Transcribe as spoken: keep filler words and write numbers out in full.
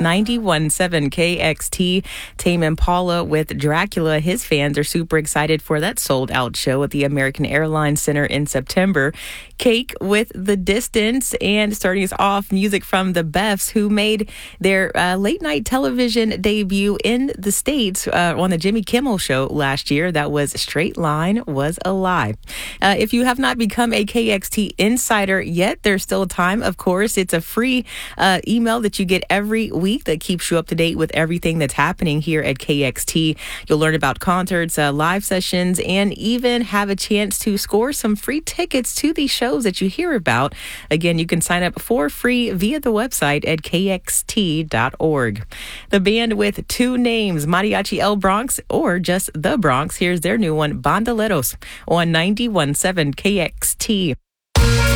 ninety-one point seven K X T. Tame Impala with Dracula. His fans are super excited for that sold-out show at the American Airlines Center in September. Cake with The Distance. And starting us off, music from the Beffs, who made their uh, late-night television debut in the States uh, on the Jimmy Kimmel Show last year. That was Straight Line Was a Lie. Uh, if you have not become a K X T insider yet, there's still time, of course. It's a free uh, email that you get every week that keeps you up to date with everything that's happening here at K X T. You'll learn about concerts, uh, live sessions, and even have a chance to score some free tickets to these shows that you hear about. Again, you can sign up for free via the website at K X T dot org. The band with two names, Mariachi El Bronx or just The Bronx, here's their new one, Bandoleros, on ninety-one point seven K X T.